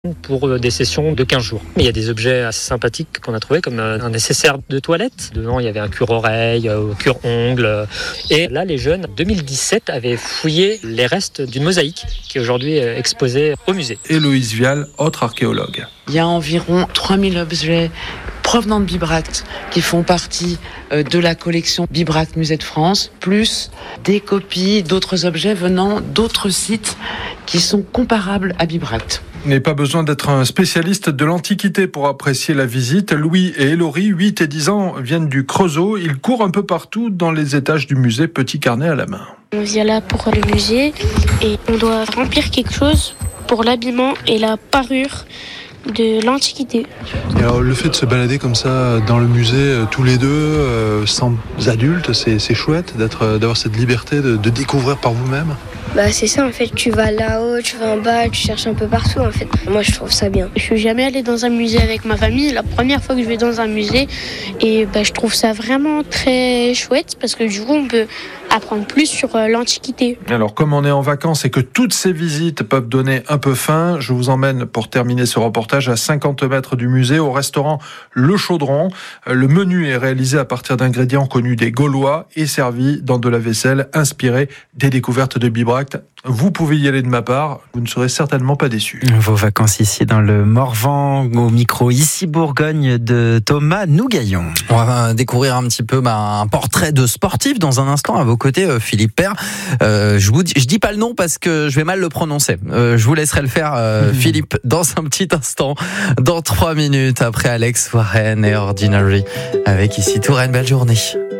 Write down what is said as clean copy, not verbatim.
pour des sessions de 15 jours. Mais il y a des objets assez sympathiques qu'on a trouvés, comme un nécessaire de toilette. Dedans, il y avait un cure-oreille, cure-ongle. Et là, les jeunes, en 2017, avaient fouillé les restes d'une mosaïque qui est aujourd'hui exposée au musée. Héloïse Vial, autre archéologue. Il y a environ 3000 objets provenant de Bibracte qui font partie de la collection Bibracte Musée de France, plus des copies d'autres objets venant d'autres sites qui sont comparables à Bibracte. Il n'est pas besoin d'être un spécialiste de l'Antiquité pour apprécier la visite. Louis et Hélory, 8 et 10 ans, viennent du Creusot. Ils courent un peu partout dans les étages du musée, petit carnet à la main. On vient là pour le musée et on doit remplir quelque chose pour l'habillement et la parure de l'Antiquité. Et alors, le fait de se balader comme ça dans le musée, tous les deux, sans adultes, c'est chouette d'avoir cette liberté de découvrir par vous-même. C'est ça en fait, tu vas là-haut, tu vas en bas, tu cherches un peu partout en fait. Moi je trouve ça bien. Je suis jamais allée dans un musée avec ma famille, la première fois que je vais dans un musée et je trouve ça vraiment très chouette parce que du coup on peut apprendre plus sur l'Antiquité. Alors comme on est en vacances et que toutes ces visites peuvent donner un peu faim, je vous emmène pour terminer ce reportage à 50 mètres du musée au restaurant Le Chaudron. Le menu est réalisé à partir d'ingrédients connus des Gaulois et servi dans de la vaisselle inspirée des découvertes de Bibracte. Vous pouvez y aller de ma part, vous ne serez certainement pas déçus. Vos vacances ici dans le Morvan, au micro ici Bourgogne de Thomas Nougaillon. On va découvrir un petit peu un portrait de sportif dans un instant à vos côtés, Philippe Paire. Je dis pas le nom parce que je vais mal le prononcer. Je vous laisserai le faire, Philippe, dans un petit instant, dans 3 minutes après Alex Warren et Ordinary. Avec ici Touraine, belle journée.